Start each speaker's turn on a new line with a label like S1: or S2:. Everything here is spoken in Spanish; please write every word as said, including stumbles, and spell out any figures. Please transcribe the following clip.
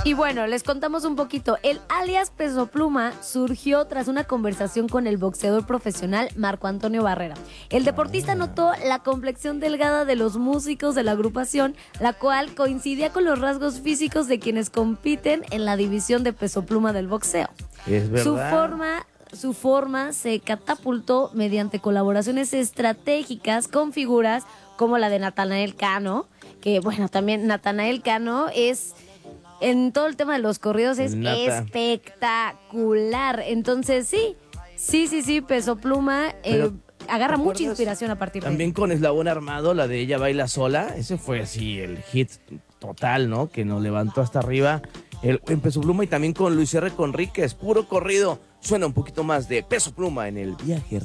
S1: Y bueno, les contamos un poquito. El alias Peso Pluma surgió tras una conversación con el boxeador profesional Marco Antonio Barrera. El deportista notó la complexión delgada de los músicos de la agrupación, la cual coincidía con los rasgos físicos de quienes compiten en la división de Peso Pluma del boxeo.
S2: Es verdad.
S1: Su forma... Su forma se catapultó mediante colaboraciones estratégicas con figuras como la de Natanael Cano, que bueno, también Natanael Cano es, en todo el tema de los corridos, es
S2: Nata.
S1: espectacular. Entonces sí, sí, sí, sí, Peso Pluma eh, agarra
S2: ¿te
S1: mucha
S2: acuerdas?
S1: inspiración a partir de
S2: También
S1: ahí.
S2: con Eslabón Armado, la de Ella Baila Sola, ese fue así el hit total, ¿no? Que nos levantó hasta arriba el en Peso Pluma, y también con Luis R. Conríquez, puro corrido. Suena un poquito más de Peso Pluma en el viaje